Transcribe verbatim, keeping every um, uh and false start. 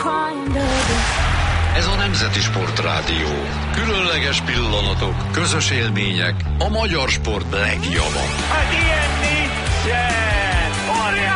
Ez a Nemzeti Sportrádió. Különleges pillanatok, közös élmények, a magyar sport legjava.